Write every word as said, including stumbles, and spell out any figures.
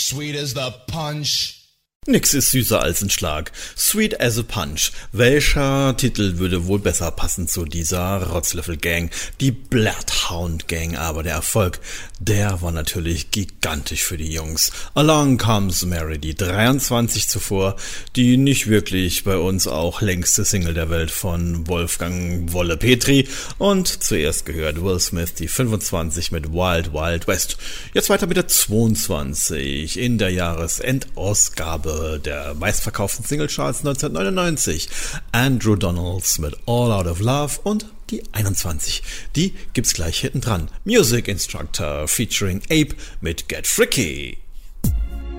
Sweet as the punch. Nix ist süßer als ein Schlag. Sweet as a Punch. Welcher Titel würde wohl besser passen zu dieser Rotzlöffel-Gang? Die Bloodhound-Gang, aber der Erfolg, der war natürlich gigantisch für die Jungs. Along Comes Mary, die dreiundzwanzig zuvor, die nicht wirklich bei uns auch längste Single der Welt von Wolfgang Wolle Petri, und zuerst gehört Will Smith, die fünfundzwanzig mit Wild Wild West. Jetzt weiter mit der zweiundzwanzig in der Jahresendausgabe der meistverkauften Singlecharts neunzehnhundertneunundneunzig. Andrew Donalds mit All Out of Love, und die einundzwanzig, die gibt's gleich hinten dran. Music Instructor featuring Ape mit Get Freaky.